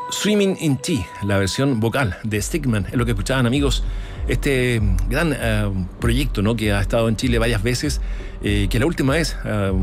Swimming in Tea, la versión vocal de Stickman, es lo que escuchaban, amigos. Este gran proyecto, ¿no?, que ha estado en Chile varias veces, que la última vez